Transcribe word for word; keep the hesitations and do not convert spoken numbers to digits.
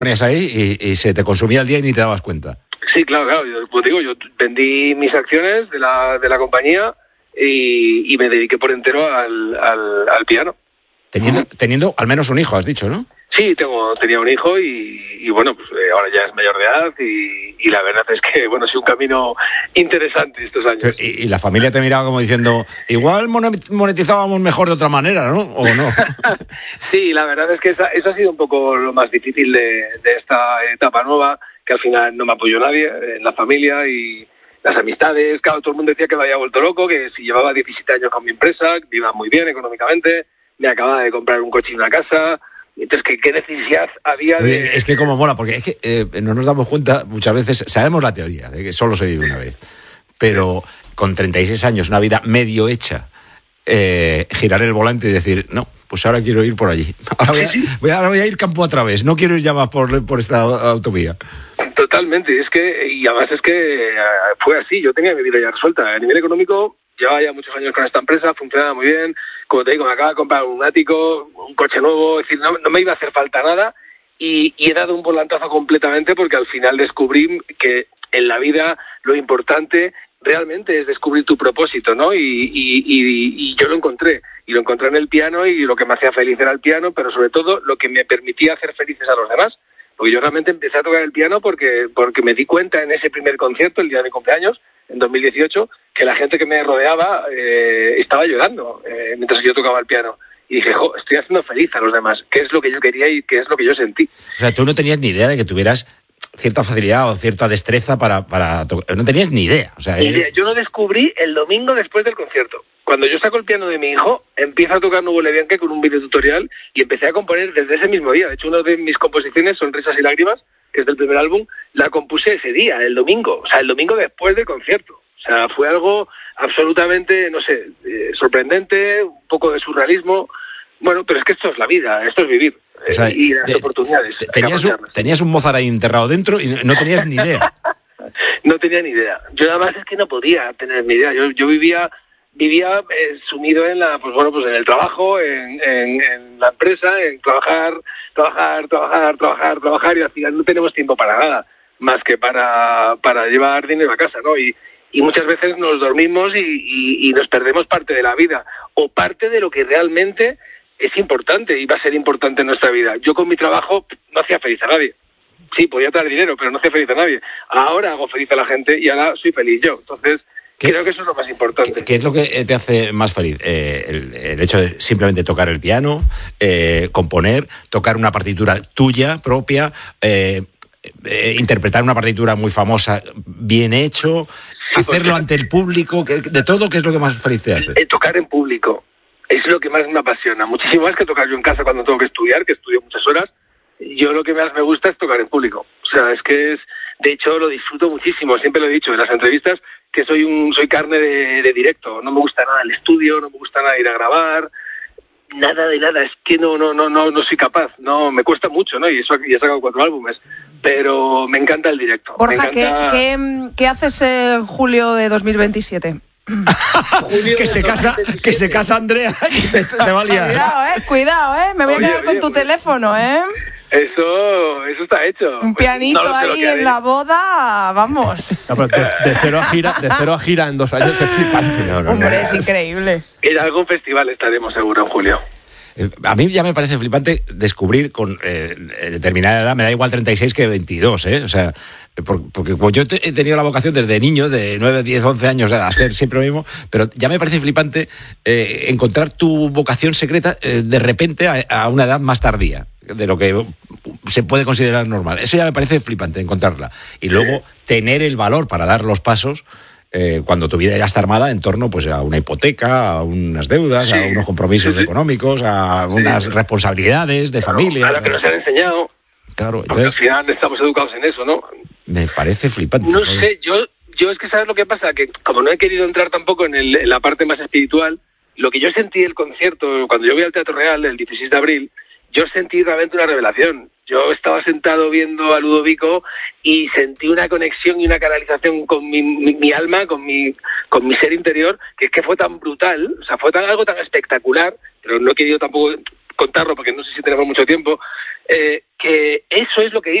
ponías ahí y, y se te consumía el día y ni te dabas cuenta. Sí, claro, claro. Yo, pues digo, yo vendí mis acciones de la, de la compañía y, y me dediqué por entero al, al, al piano. Teniendo, teniendo al menos un hijo, has dicho, ¿no? Sí, tengo, tenía un hijo y, y bueno, pues eh, ahora ya es mayor de edad y, y la verdad es que, bueno, ha sido un camino interesante estos años. Y, y la familia te miraba como diciendo, igual monetizábamos mejor de otra manera, ¿no? ¿O no? Sí, la verdad es que esa, eso ha sido un poco lo más difícil de, de esta etapa nueva, que al final no me apoyó nadie en la familia y las amistades. Claro, todo el mundo decía que me había vuelto loco, que si llevaba diecisiete años con mi empresa, que iba muy bien económicamente, me acababa de comprar un coche y una casa. Entonces, ¿qué, qué necesidad había de...? Es que como mola, porque es que eh, no nos damos cuenta, muchas veces, sabemos la teoría, de que solo se vive una vez, pero con treinta y seis años, una vida medio hecha, eh, girar el volante y decir, no, pues ahora quiero ir por allí, ahora voy a, voy a, ahora voy a ir campo a través, no quiero ir ya más por, por esta autovía. Totalmente, es que, y además es que fue así, yo tenía mi vida ya resuelta, a nivel económico, llevaba ya muchos años con esta empresa, funcionaba muy bien, como te digo, me acaba de comprar un ático, un coche nuevo, es decir, no, no me iba a hacer falta nada y, y he dado un volantazo completamente porque al final descubrí que en la vida lo importante realmente es descubrir tu propósito, ¿no? Y, y, y, y yo lo encontré, y lo encontré en el piano y lo que me hacía feliz era el piano, pero sobre todo lo que me permitía hacer felices a los demás. Porque yo realmente empecé a tocar el piano porque, porque me di cuenta en ese primer concierto, el día de mi cumpleaños, en dos mil dieciocho, que la gente que me rodeaba eh, estaba llorando eh, mientras yo tocaba el piano. Y dije, jo, estoy haciendo feliz a los demás, que es lo que yo quería y que es lo que yo sentí. O sea, tú no tenías ni idea de que tuvieras cierta facilidad o cierta destreza para, para tocar. No tenías ni idea. O sea, ni idea. Yo lo descubrí el domingo después del concierto. Cuando yo saco el piano de mi hijo, empiezo a tocar Nuvole Bianche con un videotutorial y empecé a componer desde ese mismo día. De hecho, una de mis composiciones, Sonrisas y Lágrimas, que es del primer álbum, la compuse ese día, el domingo. O sea, el domingo después del concierto. O sea, fue algo absolutamente, no sé, eh, sorprendente, un poco de surrealismo. Bueno, pero es que esto es la vida, esto es vivir. O sea, y las te, oportunidades. Te, tenías, un, tenías un Mozart ahí enterrado dentro y no tenías ni idea. No tenía ni idea. Yo nada más es que no podía tener ni idea. Yo, yo vivía... vivía eh, sumido en la pues bueno pues en el trabajo, en, en, en la empresa, en trabajar, trabajar, trabajar, trabajar, trabajar y al final no tenemos tiempo para nada más que para, para llevar dinero a casa, ¿no? Y, y muchas veces nos dormimos y, y, y nos perdemos parte de la vida o parte de lo que realmente es importante y va a ser importante en nuestra vida. Yo con mi trabajo no hacía feliz a nadie. Sí, podía traer dinero, pero no hacía feliz a nadie. Ahora hago feliz a la gente y ahora soy feliz yo. Entonces, creo que eso es lo más importante. ¿Qué, qué es lo que te hace más feliz? Eh, el, el hecho de simplemente tocar el piano, eh, componer, tocar una partitura tuya, propia, eh, eh, interpretar una partitura muy famosa, bien hecho, sí, hacerlo ante el público, que, de todo, ¿qué es lo que más feliz te hace? Eh, tocar en público es lo que más me apasiona, muchísimo más que tocar yo en casa cuando tengo que estudiar, que estudio muchas horas. Yo lo que más me gusta es tocar en público. O sea, es que es, de hecho lo disfruto muchísimo, siempre lo he dicho en las entrevistas, que soy un soy carne de, de directo, no me gusta nada el estudio, no me gusta nada ir a grabar, nada de nada, es que no no no no no soy capaz, no me cuesta mucho, ¿no? Y eso ya he sacado cuatro álbumes, pero me encanta el directo. Borja, encanta... ¿qué, qué, ¿qué haces en julio de dos mil veintisiete? que se casa que se casa Andrea y te, te va a liar. Cuidado, eh, cuidado, eh, me voy oye, a quedar oye, con tu oye. teléfono, eh. Eso, eso está hecho. Un pianito no ahí en la boda, vamos. No, de, de, cero a gira, de cero a gira en dos años es flipante. No, no, Hombre, no. es increíble. En algún festival estaremos seguro en julio. Eh, a mí ya me parece flipante descubrir con eh, determinada edad, me da igual treinta y seis que veintidós, ¿eh? O sea, por, porque pues yo te, he tenido la vocación desde niño, de nueve, diez, once años, de hacer siempre lo mismo, pero ya me parece flipante eh, encontrar tu vocación secreta eh, de repente a, a una edad más tardía de lo que se puede considerar normal. Eso ya me parece flipante, encontrarla. Y luego tener el valor para dar los pasos eh, cuando tu vida ya está armada en torno pues a una hipoteca, a unas deudas, sí. a unos compromisos sí, sí. económicos, a unas sí. responsabilidades de claro, familia. A lo que nos han enseñado. Claro, entonces... entonces... al final estamos educados en eso, ¿no? Me parece flipante. No ¿sabes? sé, yo, yo es que ¿sabes lo que pasa? Que como no he querido entrar tampoco en, el, en la parte más espiritual, lo que yo sentí el concierto, cuando yo voy al Teatro Real el dieciséis de abril, yo sentí realmente una revelación. Yo estaba sentado viendo a Ludovico y sentí una conexión y una canalización con mi, mi, mi alma, con mi, con mi ser interior, que es que fue tan brutal, o sea, fue tan, algo tan espectacular, pero no he querido tampoco contarlo porque no sé si tenemos mucho tiempo, eh, que eso es lo que dice